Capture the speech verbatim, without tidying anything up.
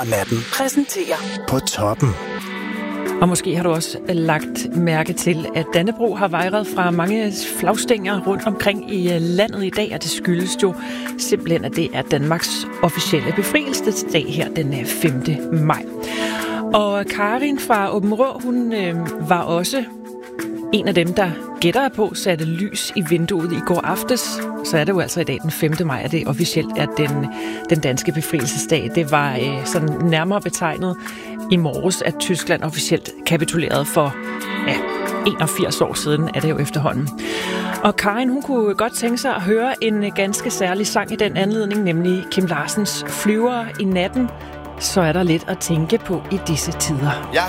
Natten præsenterer På Toppen. Og måske har du også lagt mærke til, at Dannebrog har vejret fra mange flagstænger rundt omkring i landet i dag, og det skyldes jo simpelthen, at det er Danmarks officielle befrielsesdag her den femte maj. Og Karin fra Aabenraa, hun øh, var også en af dem, der gætter på satte lys i vinduet i går aftes. Så er det jo altså i dag den femte maj, at det officielt er den, den danske befrielsesdag. Det var øh, sådan nærmere betegnet i morges, at Tyskland officielt kapitulerede for ja, enogfirs år siden, er det jo efterhånden. Og Karin, hun kunne godt tænke sig at høre en ganske særlig sang i den anledning, nemlig Kim Larsens Flyvere i natten. Så er der lidt at tænke på i disse tider. Jeg